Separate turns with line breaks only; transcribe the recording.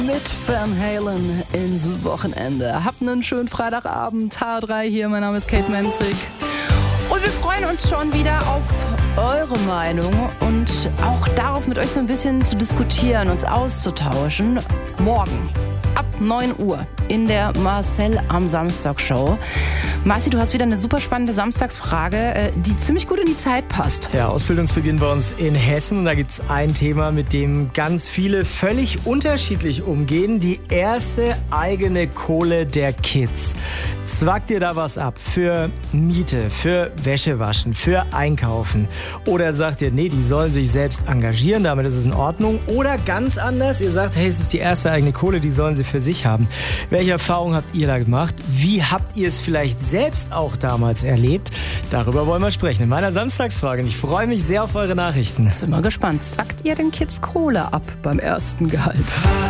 Mit Van Halen ins Wochenende. Habt einen schönen Freitagabend. H3 hier, mein Name ist Kate Menzig. Und wir freuen uns schon wieder auf eure Meinung und auch darauf, mit euch so ein bisschen zu diskutieren, uns auszutauschen. Morgen ab 9 Uhr in der Marcel am Samstag Show. Marci, du hast wieder eine super spannende Samstagsfrage, die ziemlich gut in die Zeit passt.
Ja, Ausbildungsbeginn bei uns in Hessen. Da gibt es ein Thema, mit dem ganz viele völlig unterschiedlich umgehen. Die erste eigene Kohle der Kids. Zwackt ihr da was ab für Miete, für Wäschewaschen, für Einkaufen? Oder sagt ihr, nee, die sollen sich selbst engagieren, damit ist es in Ordnung? Oder ganz anders, ihr sagt, hey, es ist die erste eigene Kohle, die sollen sie für sich haben. Welche Erfahrungen habt ihr da gemacht? Wie habt ihr es vielleicht selbst auch damals erlebt? Darüber wollen wir sprechen in meiner Samstagsfrage. Und ich freue mich sehr auf eure Nachrichten.
Sind wir gespannt. Zwackt ihr den Kids Kohle ab beim ersten Gehalt?